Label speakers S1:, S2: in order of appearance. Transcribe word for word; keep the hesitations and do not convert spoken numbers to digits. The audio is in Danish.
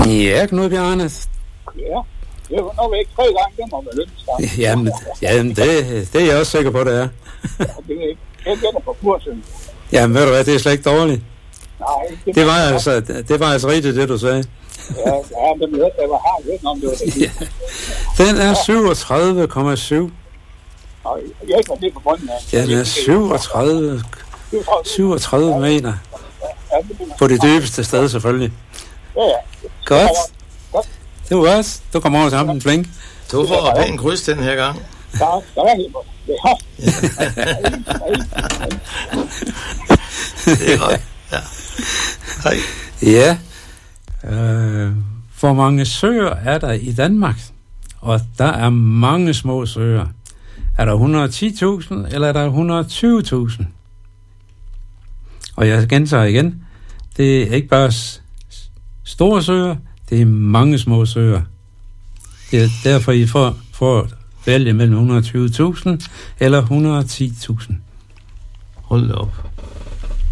S1: Ja, Knud Bjarne.
S2: Ja, det var nok ikke tre gange, det må være lønsdag.
S1: Jamen, jamen det, det er jeg også sikker på, det er.
S2: Ja, det er ikke. Jeg gælder på kursen.
S1: Jamen, ved du hvad, det er slet ikke dårligt.
S2: Nej, det,
S1: det var altså, det var altså rigtigt, det du sagde.
S2: Ja, ja, men det var har hørt om det var det.
S1: Ja. Den er syvogtredive komma syv.
S2: Og jeg er ikke det på bunden af.
S1: Ja, den er syvogtredive, syvogtredive meter. På det dybeste sted, selvfølgelig.
S2: Ja, ja.
S1: Godt. Det var godt. Du kommer over sammen, flink.
S3: Du får pæn kryds den her gang.
S2: Ja, der er helt godt.
S3: Det er godt. Ja. Hej.
S1: Ja. Øh, hvor mange søer er der i Danmark? Og der er mange små søer. Er der et hundrede og ti tusind, eller er der et hundrede og tyve tusind? Og jeg gentager igen. Det er ikke bare store søer, det er mange små søer. Det er derfor, I får, får vælge mellem et hundrede og tyve tusind eller et hundrede og ti tusind.
S3: Hold op.